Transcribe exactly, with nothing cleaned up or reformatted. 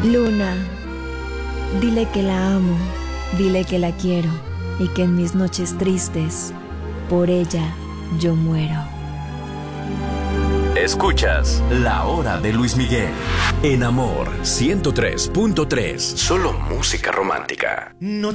Luna, dile que la amo, dile que la quiero y que en mis noches tristes, por ella yo muero. Escuchas La Hora de Luis Miguel en Amor ciento tres punto tres. Solo música romántica. No